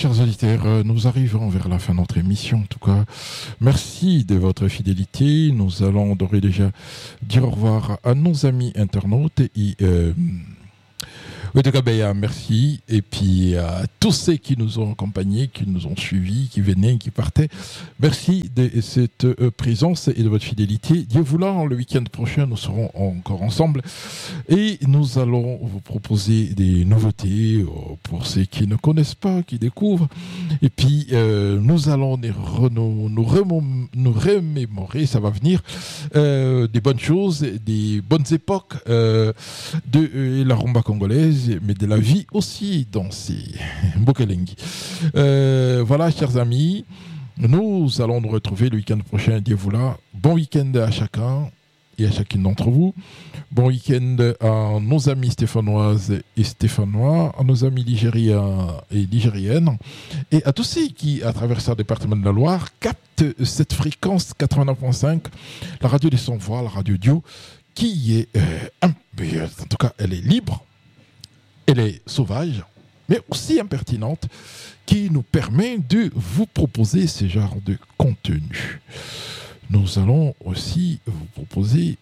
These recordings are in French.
chers auditeurs, nous arrivons vers la fin de notre émission. En tout cas, merci de votre fidélité. Nous allons d'ores et déjà dire au revoir à nos amis internautes et oui, de Gabeya, merci. Et puis à tous ceux qui nous ont accompagnés, qui nous ont suivis, qui venaient, qui partaient. Merci de cette présence et de votre fidélité. Dieu voulant, le week-end prochain, nous serons encore ensemble et nous allons vous proposer des nouveautés pour ceux qui ne connaissent pas, qui découvrent. Et puis nous allons nous remémorer, ça va venir, des bonnes choses, des bonnes époques de la rumba congolaise, mais de la vie aussi dans ces Mbokelengi. Voilà, chers amis, nous allons nous retrouver le week-end prochain, Dieu voulant. Bon week-end à chacun et à chacune d'entre vous. Bon week-end à nos amis stéphanoises et stéphanois, à nos amis nigériens et nigériennes, et à tous ceux qui, à travers ce département de la Loire, captent cette fréquence 89.5, la radio des sans-voix, la radio Dio, qui est, en tout cas, elle est libre. Elle est sauvage, mais aussi impertinente, qui nous permet de vous proposer ce genre de contenu. Nous allons aussi vous proposer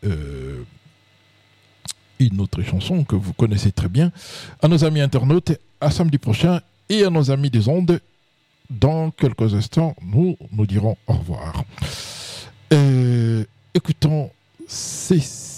une autre chanson que vous connaissez très bien. À nos amis internautes, à samedi prochain, et à nos amis des ondes, dans quelques instants, nous dirons au revoir. Écoutons ces